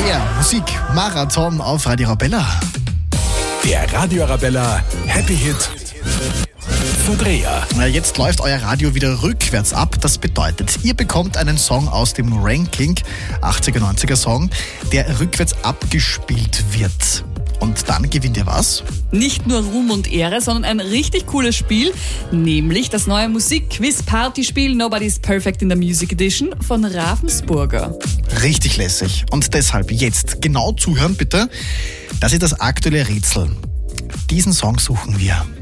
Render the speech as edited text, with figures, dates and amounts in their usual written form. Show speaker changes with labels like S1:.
S1: Der Musikmarathon auf Radio Arabella.
S2: Der Radio Arabella Happy Hit Verdreher.
S1: Jetzt läuft euer Radio wieder rückwärts ab. Das bedeutet, ihr bekommt einen Song aus dem Ranking, 80er, 90er Song, der rückwärts abgespielt wird. Und dann gewinnt ihr was?
S3: Nicht nur Ruhm und Ehre, sondern ein richtig cooles Spiel, nämlich das neue Musik-Quiz-Partyspiel Nobody's Perfect in the Music Edition von Ravensburger.
S1: Richtig lässig. Und deshalb jetzt genau zuhören bitte. Das ist das aktuelle Rätsel. Diesen Song suchen wir.